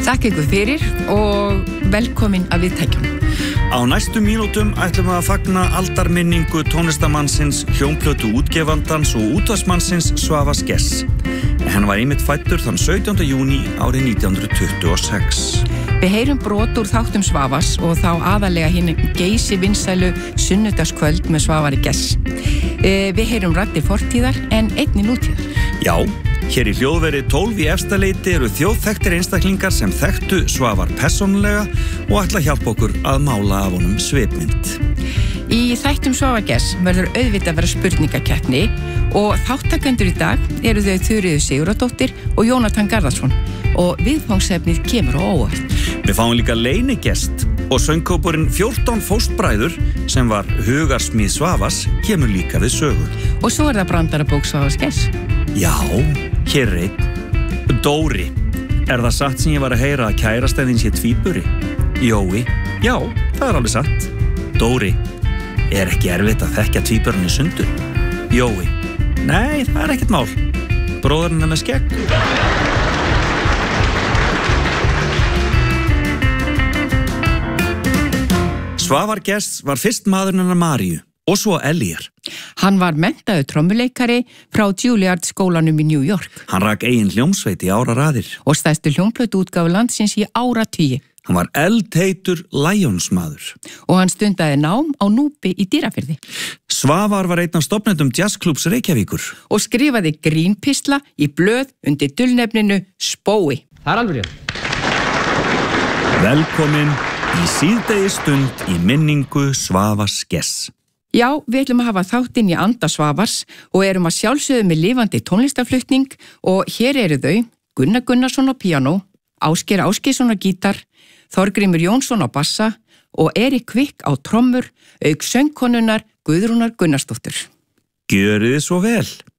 Takk ykkur fyrir og velkomin að viðtækjunum. Á næstu mínútum ætlum við að fagna aldarminningu tónlistamannsins, hljómplötu útgefandans og útvarpsmannsins Svavars Gess. Hann var einmitt fæddur þann 17. júní árið 1926. Við heyrum brot úr þáttum Svavars og þá aðalega hinn geysi vinsælu sunnudagskvöld með Svavari Gess. Við heyrum raddir fortíðar en einni nútíðar. Já, hér í hljóðveri 12 í Efstaleiti eru þjóðþekktir einstaklingar sem þekktu Svavar persónulega og ætla að hjálpa okkur að mála af honum svipmynd. Í þættum Svavar Gess verður auðvitað að vera spurningakeppni og þáttakendur í dag eru þau Þuríður Sigurðardóttir og Jónatan Garðarsson og viðfangsefnið kemur á óvart. Við fáum líka leinigest og söngkópurinn 14 fóstbræður sem var hugarsmíð Svavars kemur líka við sögu. Og svo það brandarabók Svavars Gess. Já, hér er einn. Dóri, er það satt sem ég var að heyra að kærastæðin sé tvíburi? Jói, já, það er alveg satt. Dóri, er ekki erfitt að þekkja tvíburinn í sundur? Jói, nei, það er ekkert mál. Bróðurinn er með skegg. Svavar Gess var fyrst maðurinn hennar Maríu og svo Elíar. Hann var menntaður trommuleikari frá Juilliard skólanum í New York. Hann rak eigin hljómsveit í áraraðir. Og stærstu hljómplötu útgáfu landsins í áratugi. Hann var eldheitur Lionsmaður. Og hann stundaði nám á Núpi í Dýrafirði. Svavar var einn af stofnendum jazzklúbs Reykjavíkur. Og skrifaði grínpistla í blöð undir dulnefninu Spói. Það er alveg rétt. Velkomin í síðdegi stund í minningu Svavars Gess. Já, við ætlum að hafa þáttinn í anda Svavars og erum að sjálfsögðu með lifandi tónlistaflutning og hér eru þau Gunnar Gunnarsson á píanó, Ásgeir Ásgeirsson á gítar, Þorgrímur Jónsson á bassa og Erik Kvikk á trommur, auk söngkonunnar Guðrúnar Gunnarsdóttur. Gjörið þið svo vel.